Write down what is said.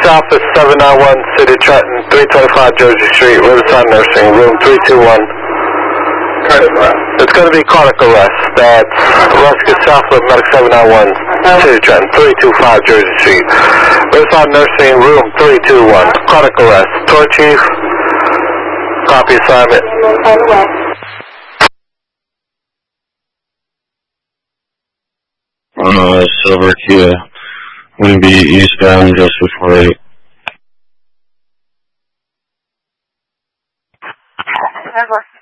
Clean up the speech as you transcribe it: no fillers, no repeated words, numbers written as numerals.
Office 791, City of Trenton, 325 Jersey Street, Riverside Nursing, room 321. It's going to be cardiac arrest. That's Rescue Southwest Medic 791, City of Trenton, 325 Jersey Street, Riverside Nursing, room 321. Cardiac arrest. Tour Chief, copy assignment. Silver Kia. Going to be eastbound just before 8. I've lost